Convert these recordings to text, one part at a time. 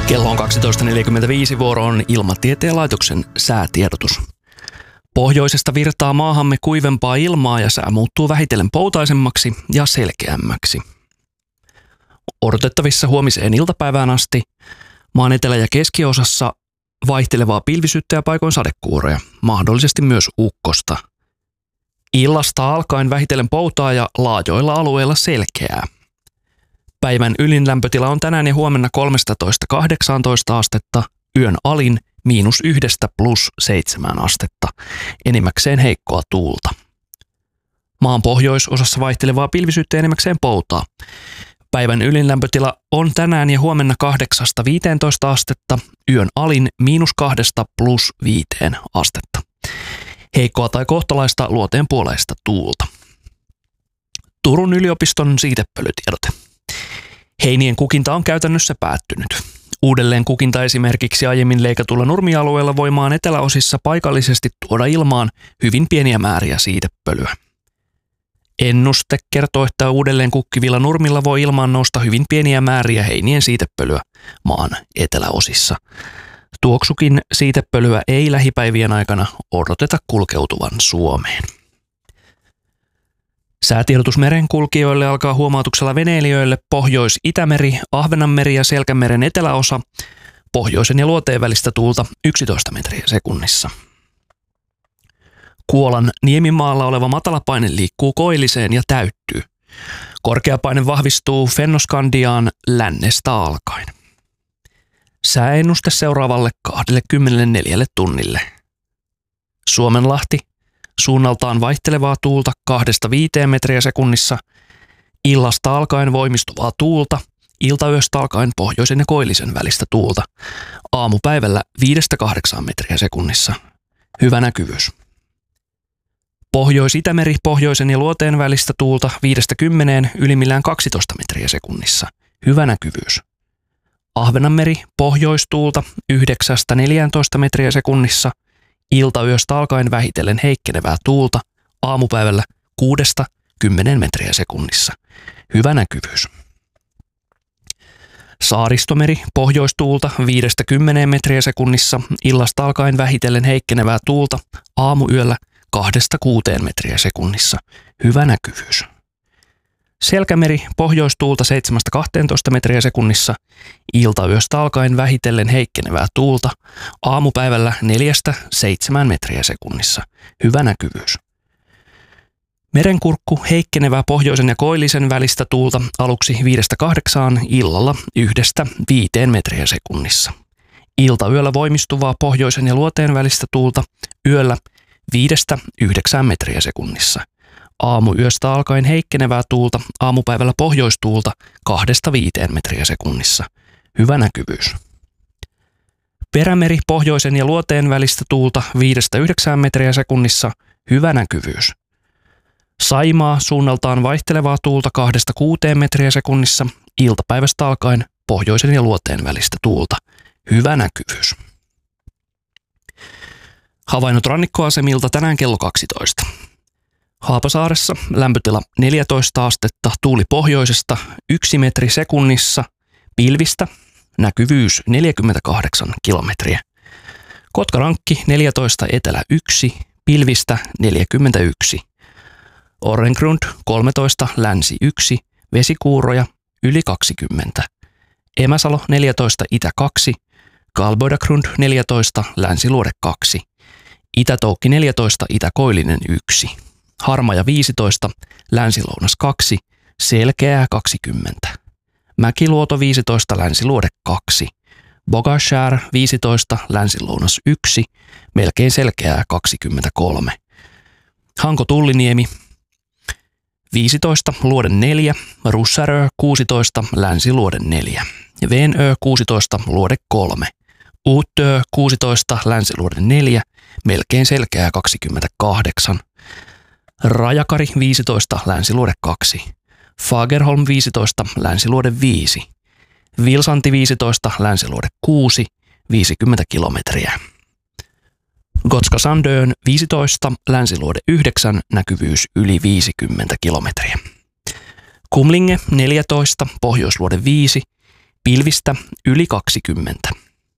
Kello on 12.45, vuoro on Ilmatieteen laitoksen säätiedotus. Pohjoisesta virtaa maahamme kuivempaa ilmaa ja sää muuttuu vähitellen poutaisemmaksi ja selkeämmäksi. Odotettavissa huomiseen iltapäivään asti maan etelä- ja keskiosassa vaihtelevaa pilvisyyttä ja paikoin sadekuuroja, mahdollisesti myös ukkosta. Illasta alkaen vähitellen poutaa ja laajoilla alueilla selkeää. Päivän ylin lämpötila on tänään ja huomenna 13–18 astetta, yön alin -1 + 7 astetta, enimmäkseen heikkoa tuulta. Maan pohjoisosassa vaihtelevaa pilvisyyttä ja enimmäkseen poutaa. Päivän ylin lämpötila on tänään ja huomenna 8–15 astetta, yön alin -2 + 5 astetta. Heikkoa tai kohtalaista luoteenpuoleista tuulta. Turun yliopiston siitepölytiedote. Heinien kukinta on käytännössä päättynyt. Uudelleen kukinta esimerkiksi aiemmin leikatulla nurmialueella voi maan eteläosissa paikallisesti tuoda ilmaan hyvin pieniä määriä siitepölyä. Ennuste kertoo, että uudelleen kukkivilla nurmilla voi ilmaan nousta hyvin pieniä määriä heinien siitepölyä maan eteläosissa. Tuoksukin siitepölyä ei lähipäivien aikana odoteta kulkeutuvan Suomeen. Säätiedotus merenkulkijoille alkaa huomautuksella veneilijöille Pohjois-Itämeri, Ahvenanmeri ja Selkämeren eteläosa, pohjoisen ja luoteen välistä tuulta 11 metriä sekunnissa. Kuolan Niemimaalla oleva matalapaine liikkuu koilliseen ja täyttyy. Korkeapaine vahvistuu Fennoskandiaan lännestä alkaen. Sääennuste seuraavalle 24 tunnille. Suomenlahti, suunnaltaan vaihtelevaa tuulta 2–5 metriä sekunnissa, illasta alkaen voimistuvaa tuulta, iltayöstä alkaen pohjoisen ja koillisen välistä tuulta, aamupäivällä 5–8 metriä sekunnissa. Hyvä näkyvyys. Pohjois-Itämeri, pohjoisen ja luoteen välistä tuulta 5–10, ylimmillään 12 metriä sekunnissa. Hyvä näkyvyys. Ahvenanmeri, pohjoistuulta 9–14 metriä sekunnissa, iltayöstä alkaen vähitellen heikkenevää tuulta, aamupäivällä 6–10 metriä sekunnissa. Hyvä näkyvyys. Saaristomeri, pohjoistuulta 5–10 metriä sekunnissa, illasta alkaen vähitellen heikkenevää tuulta, aamuyöllä 2–6 metriä sekunnissa. Hyvä näkyvyys. Selkämeri, pohjoistuulta 7–12 metriä sekunnissa, iltayöstä alkaen vähitellen heikkenevää tuulta, aamupäivällä 4–7 metriä sekunnissa. Hyvä näkyvyys. Merenkurkku, heikkenevää pohjoisen ja koillisen välistä tuulta aluksi 5–8, illalla 1–5 metriä sekunnissa. Iltayöllä voimistuvaa pohjoisen ja luoteen välistä tuulta, yöllä 5–9 metriä sekunnissa. Aamuyöstä alkaen heikkenevää tuulta, aamupäivällä pohjoistuulta 2–5 metriä sekunnissa. Hyvä näkyvyys. Perämeri, pohjoisen ja luoteen välistä tuulta 5–9 metriä sekunnissa. Hyvä näkyvyys. Saimaa, suunnaltaan vaihtelevaa tuulta 2–6 metriä sekunnissa. Iltapäivästä alkaen pohjoisen ja luoteen välistä tuulta. Hyvä näkyvyys. Havainnot rannikkoasemilta tänään kello 12. Haapasaaressa lämpötila 14 astetta, tuuli pohjoisesta 1 metri sekunnissa, pilvistä, näkyvyys 48 kilometriä. Kotkarankki 14, etelä 1, pilvistä 41. Orrengrund 13, länsi 1, vesikuuroja yli 20. Emäsalo 14, itä 2, Kalboidagrund 14, länsiluode 2. Itä-Toukki 14, itä-Koillinen 1. Harmaja 15, länsilounas 2, selkeää 20. Mäkiluoto 15, länsiluode 2. Bogashär 15, länsilounas 1, melkein selkeää 23. Hanko-Tulliniemi 15, luode 4, Russärö 16, länsiluode 4. Venö 16, luode 3. Uutö 16, länsiluode 4, melkein selkeää 28. Rajakari 15, länsiluode 2. Fagerholm 15, länsiluode 5. Vilsanti 15, länsiluode 6, 50 kilometriä. Gotska Sandön 15, länsiluode 9, näkyvyys yli 50 kilometriä. Kumlinge 14, pohjoisluode 5, pilvistä yli 20.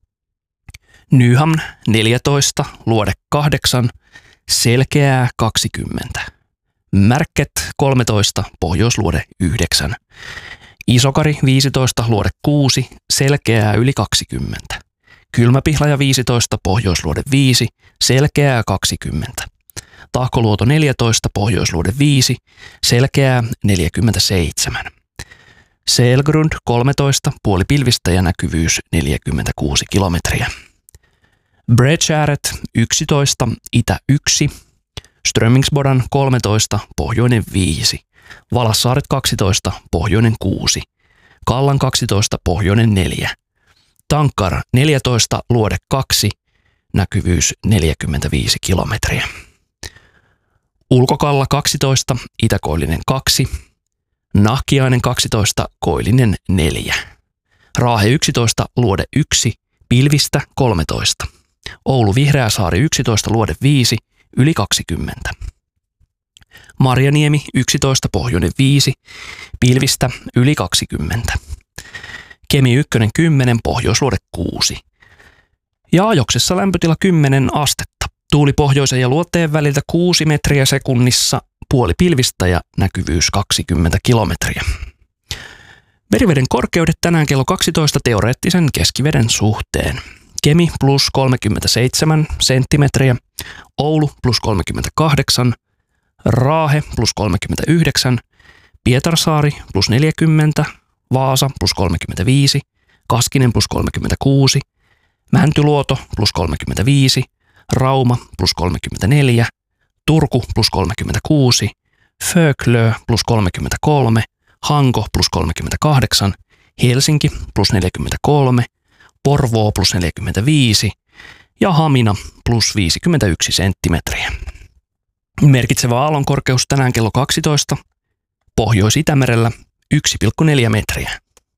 Nyham 14, luode 8, selkeää 20. Märket 13, pohjoisluode 9. Isokari 15, luode 6, selkeää yli 20. Kylmäpihlaja 15, pohjoisluode 5, selkeää 20. Tahkoluoto 14, pohjoisluode 5, selkeää 47. Selgrund 13, puolipilvistä ja näkyvyys 46 kilometriä. Bredgääret 11, itä 1, Strömingsbodan 13, pohjoinen 5, Valassaaret 12, pohjoinen 6, Kallan 12, pohjoinen 4, Tankar 14, luode 2, näkyvyys 45 kilometriä. Ulkokalla 12, itäkoillinen 2, Nahkiainen 12, koillinen 4, Raahe 11, luode 1, pilvistä 13, Oulu Vihreäsaari 11, luode 5, yli 20. Marjaniemi 11, pohjoinen 5, pilvistä yli 20. Kemi 1, 10, pohjoisluode 6. Ja ajoksessa lämpötila 10 astetta. Tuuli pohjoisen ja luotteen väliltä 6 metriä sekunnissa, puoli pilvistä ja näkyvyys 20 kilometriä. Meriveden korkeudet tänään kello 12 teoreettisen keskiveden suhteen. Kemi plus 37 senttimetriä, Oulu plus 38, Raahe plus 39, Pietarsaari plus 40, Vaasa plus 35, Kaskinen plus 36, Mäntyluoto plus 35, Rauma plus 34, Turku plus 36, Föglö plus 33, Hanko plus 38, Helsinki plus 43, Porvoo plus 45 ja Hamina plus 51 senttimetriä. Merkitsevä aallonkorkeus tänään kello 12, Pohjois-Itämerellä 1,4 metriä.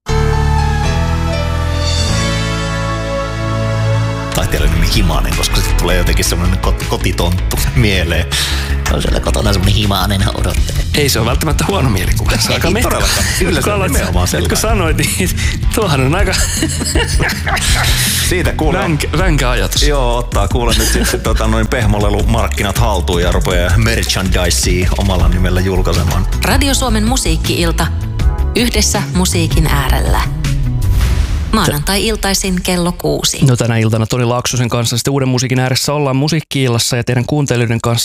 Tai teillä on nimi Himanen, koska sitten tulee jotenkin semmoinen kotitonttu mieleen. On siellä kotona semmoinen Himanen odottelee. Ei se ole välttämättä huono mielikuva. Ei todellakaan. Kyllä se on nimenomaan sellainen. Kun sanoit, niin tuohan on aika siitä kuulee. Ränkä ajatus. Joo, ottaa kuule nyt sitten pehmolelumarkkinat haltuun ja rupeaa merchandisea omalla nimellä julkaisemaan. Radio Suomen musiikki-ilta. Yhdessä musiikin äärellä. Maanantai-iltaisin kello 6. No tänä iltana Toni Laaksosen kanssa sitten Uuden musiikin ääressä ollaan musiikki-illassa ja teidän kuuntelijoiden kanssa